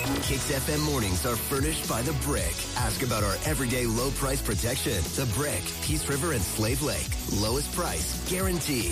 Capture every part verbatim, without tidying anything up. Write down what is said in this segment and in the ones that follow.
Kicks F M mornings are furnished by The Brick. Ask about our everyday low price protection. The Brick, Peace River and Slave Lake. Lowest price, guaranteed.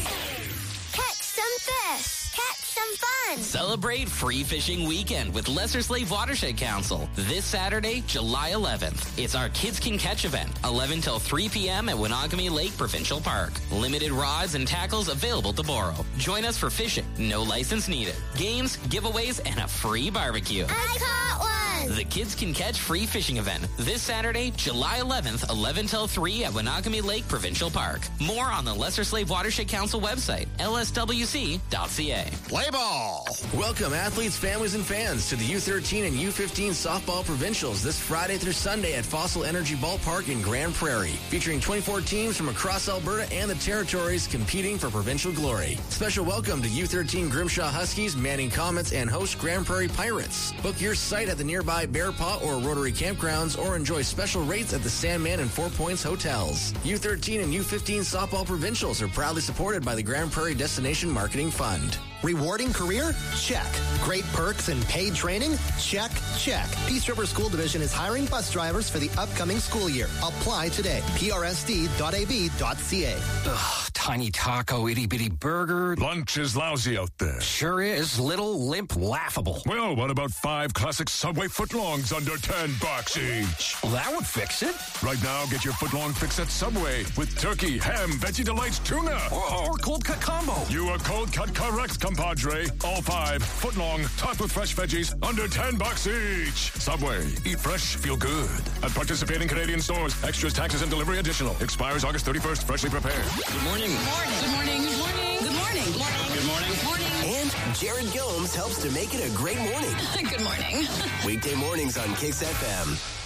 Catch some fish. Catch some fun. Celebrate Free Fishing Weekend with Lesser Slave Watershed Council this Saturday, July eleventh. It's our Kids Can Catch event, eleven till three p.m. at Winagami Lake Provincial Park. Limited rods and tackles available to borrow. Join us for fishing, no license needed. Games, giveaways, and a free barbecue. I caught one. The Kids Can Catch Free Fishing event this Saturday, July eleventh, eleven till three at Winagami Lake Provincial Park. More on the Lesser Slave Watershed Council website, l s w c dot c a. Play ball! Welcome athletes, families, and fans to the U thirteen and U fifteen softball provincials this Friday through Sunday at Fossil Energy Ballpark in Grand Prairie, featuring twenty-four teams from across Alberta and the territories competing for provincial glory. Special welcome to U thirteen Grimshaw Huskies, Manning Comets, and host Grand Prairie Pirates. Book your site at the nearby Bear Paw or Rotary campgrounds or enjoy special rates at the Sandman and Four Points hotels. U thirteen and U fifteen softball provincials are proudly supported by the Grand Prairie Destination Marketing Fund. Rewarding career? Check. Great perks and paid training? Check, check. Peace River School Division is hiring bus drivers for the upcoming school year. Apply today. p r s d dot a b dot c a. Ugh, tiny taco, itty-bitty burger. Lunch is lousy out there. Sure is. Little, limp, laughable. Well, what about five classic Subway footlongs under ten bucks each? Well, that would fix it. Right now, get your footlong fix at Subway with turkey, ham, Veggie Delights, tuna. Or, or cold cut combo. You are cold cut correct, compadre. All five footlong, topped with fresh veggies, under ten bucks each. Subway. Eat fresh, feel good. At participating Canadian stores. Extras, taxes, and delivery additional. Expires August thirty-first. Freshly prepared. Good morning. Good morning. Good morning. Good morning. Good morning. Good morning. Good morning. Good morning. And Jared Gomes helps to make it a great morning. Good morning. Weekday mornings on Kicks F M.